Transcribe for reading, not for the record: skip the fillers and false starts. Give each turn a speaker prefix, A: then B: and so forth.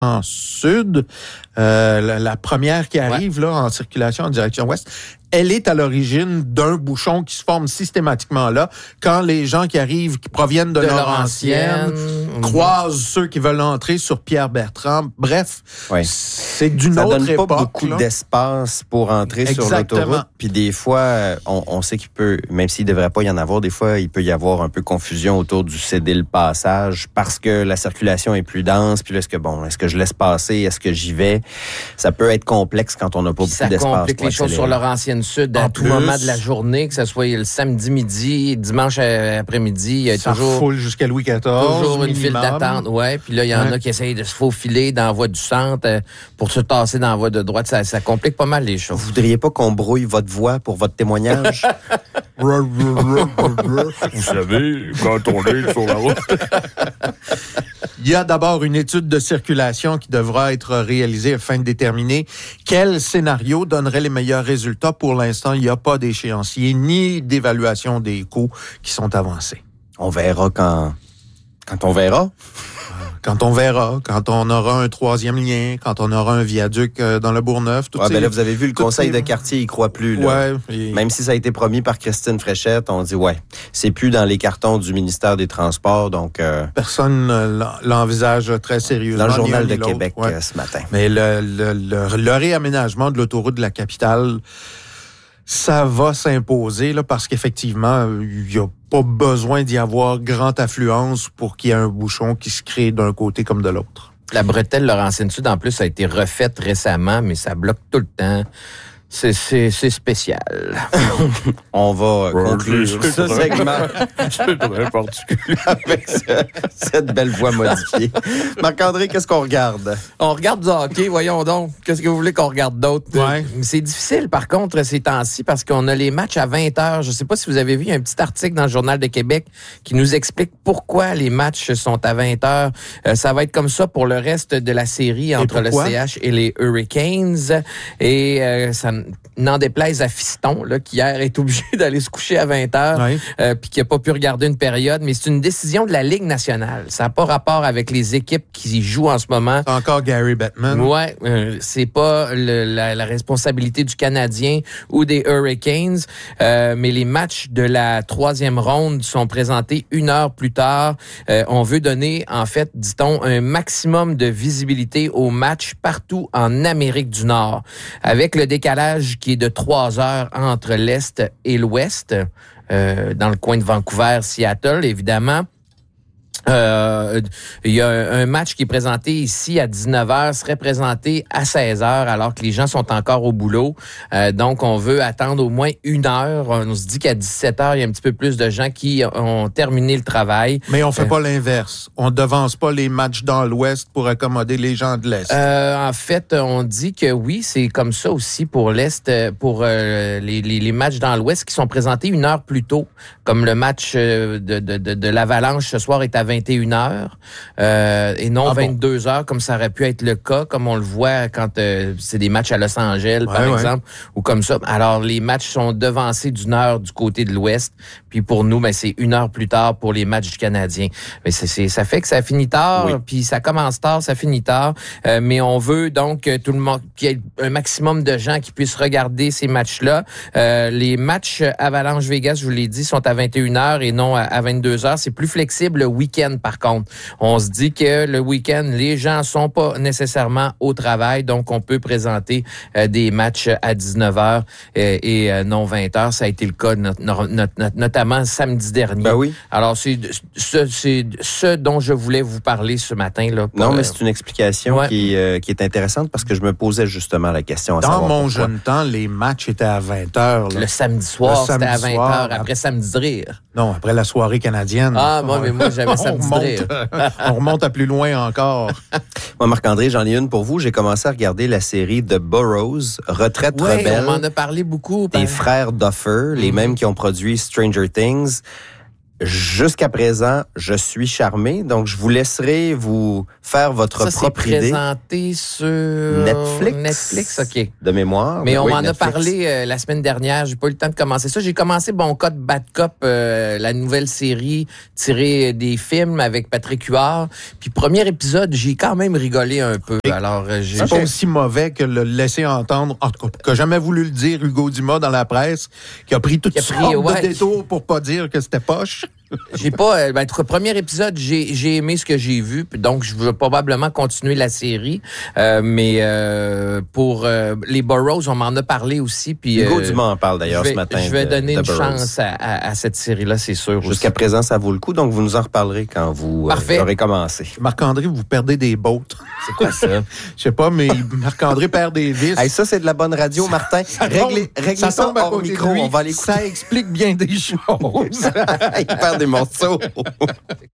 A: sud, la première qui arrive là en circulation en direction ouest, elle est à l'origine d'un bouchon qui se forme systématiquement là quand les gens qui arrivent, qui proviennent de Laurentienne, croisent ceux qui veulent entrer sur Pierre-Bertrand. Bref, c'est d'une autre époque. Ça donne pas
B: beaucoup d'espace pour entrer sur l'autoroute. Puis des fois, on sait qu'il peut, même s'il ne devrait pas y en avoir, des fois, il peut y avoir un peu confusion autour du céder le passage parce que la circulation est plus dense. Puis là, est-ce que je laisse passer? Est-ce que j'y vais? Ça peut être complexe quand on n'a pas beaucoup d'espace.
C: Ça complique les choses sur Laurentienne Sud à tout moment de la journée, que ce soit le samedi midi, dimanche après-midi, il y a toujours
A: foule jusqu'à Louis XIV.
C: Toujours une file d'attente, puis là il y en a qui essayent de se faufiler dans la voie du centre pour se tasser dans la voie de droite, ça complique pas mal les choses.
B: Vous voudriez pas qu'on brouille votre voix pour votre témoignage?
D: Vous savez, quand on est sur la route.
A: Il y a d'abord une étude de circulation qui devra être réalisée afin de déterminer quel scénario donnerait les meilleurs résultats. Pour l'instant, il n'y a pas d'échéancier ni d'évaluation des coûts qui sont avancés.
B: On verra quand on verra.
A: Quand on verra, quand on aura un troisième lien, quand on aura un viaduc dans le Bourgneuf.
B: Là, vous avez vu, le conseil de quartier, il croit plus. Là. Même si ça a été promis par Christine Fréchette, on dit c'est plus dans les cartons du ministère des Transports, donc...
A: Personne l'envisage très sérieusement.
B: Dans le Journal de Québec ce matin.
A: Mais le réaménagement de l'autoroute de la capitale, ça va s'imposer là, parce qu'effectivement, il n'y a pas besoin d'y avoir grande affluence pour qu'il y ait un bouchon qui se crée d'un côté comme de l'autre.
C: La bretelle Laurentienne-Sud, en plus, a été refaite récemment, mais ça bloque tout le temps. C'est spécial.
B: On va conclure ce segment.
D: C'est très particulier.
B: Avec cette belle voix modifiée. Marc-André, qu'est-ce qu'on regarde?
C: On regarde du hockey, voyons donc. Qu'est-ce que vous voulez qu'on regarde d'autre? C'est difficile, par contre, ces temps-ci, parce qu'on a les matchs à 20h. Je ne sais pas si vous avez vu, il y a un petit article dans le Journal de Québec qui nous explique pourquoi les matchs sont à 20h. Ça va être comme ça pour le reste de la série entre le CH et les Hurricanes. Et ça n'en déplaise à Fiston, là, qui hier est obligé d'aller se coucher à 20h, puis qui n'a pas pu regarder une période, mais c'est une décision de la Ligue nationale. Ça n'a pas rapport avec les équipes qui jouent en ce moment.
A: C'est encore Gary Bettman.
C: C'est pas la responsabilité du Canadien ou des Hurricanes, mais les matchs de la 3e ronde sont présentés 1 heure plus tard. On veut donner, en fait, dit-on, un maximum de visibilité aux matchs partout en Amérique du Nord. Avec le décalage qui est de 3 heures entre l'Est et l'Ouest, dans le coin de Vancouver, Seattle, évidemment. Il y a un match qui est présenté ici à 19h, serait présenté à 16h, alors que les gens sont encore au boulot. Donc, on veut attendre au moins 1 heure. On se dit qu'à 17h, il y a un petit peu plus de gens qui ont terminé le travail.
A: Mais on fait pas l'inverse. On devance pas les matchs dans l'Ouest pour accommoder les gens de l'Est.
C: En fait, on dit que oui, c'est comme ça aussi pour l'Est, pour les matchs dans l'Ouest qui sont présentés 1 heure plus tôt, comme le match de l'Avalanche ce soir est à 21h et non 22h comme ça aurait pu être le cas, comme on le voit quand c'est des matchs à Los Angeles, par exemple, ou comme ça. Alors, les matchs sont devancés d'1 heure du côté de l'Ouest, puis pour nous, c'est 1 heure plus tard pour les matchs du Canadien. Mais ça fait que ça finit tard, puis ça commence tard, ça finit tard, mais on veut donc tout le monde, qu'il y ait un maximum de gens qui puissent regarder ces matchs-là. Les matchs Avalanche-Vegas, je vous l'ai dit, sont à 21h et non à 22h. C'est plus flexible le week-end, par contre. On se dit que le week-end, les gens sont pas nécessairement au travail, donc on peut présenter des matchs à 19h et non 20h. Ça a été le cas notamment samedi dernier. Alors, c'est ce dont je voulais vous parler ce matin. Là,
B: mais c'est une explication qui est intéressante parce que je me posais justement la question.
A: Dans mon jeune temps, les matchs étaient à 20h.
C: Le samedi soir, c'était à 20h, après Samedi de rire.
A: Non, après la soirée canadienne.
C: Mais moi, j'avais Samedi de rire.
A: On remonte à plus loin encore.
B: Moi, Marc-André, j'en ai une pour vous. J'ai commencé à regarder la série The Burroughs, Retraite rebelle.
C: On m'en a parlé beaucoup.
B: Des frères Duffer, les mêmes qui ont produit Stranger Things. jusqu'à présent, je suis charmé. Donc, je vous laisserai vous faire votre propre idée.
C: Ça, c'est présenté sur Netflix, OK.
B: De mémoire.
C: Mais on m'en
B: Netflix.
C: a parlé la semaine dernière. J'ai pas eu le temps de commencer ça. J'ai commencé Bon Cop, Bad Cop, la nouvelle série tirée des films avec Patrick Huard. Puis, premier épisode, j'ai quand même rigolé un peu. Alors,
A: c'est pas aussi mauvais que le laisser entendre, en tout cas, qu'a jamais voulu le dire Hugo Dumas dans la presse, qui a pris toutes sortes de détours pour pas dire que c'était poche.
C: J'ai pas. Premier épisode, j'ai aimé ce que j'ai vu, donc je vais probablement continuer la série. Mais pour les Burroughs, on m'en a parlé aussi. Puis
B: Hugo Dumas en parle d'ailleurs ce matin.
C: Je vais donner une chance à cette série-là, c'est sûr.
B: Jusqu'à présent, ça vaut le coup, donc vous nous en reparlerez quand vous aurez commencé.
A: Marc-André, vous perdez des bottes.
C: C'est quoi ça?
A: Je sais pas, mais Marc-André perd des vis.
B: Hey, ça, c'est de la bonne radio, Martin. Réglez ça hors micro, on va l'écouter.
A: Ça explique bien des choses.
B: Il perd des morceaux.